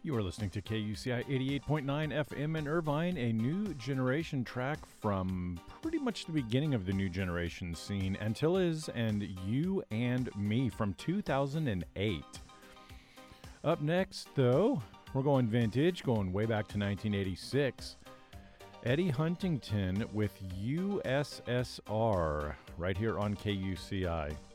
You are listening to KUCI 88.9 FM in Irvine, a New Generation track from pretty much the beginning of the New Generation scene, Antilles and You and Me from 2008. Up next, though, we're going vintage, going way back to 1986. Eddie Huntington with USSR, right here on KUCI.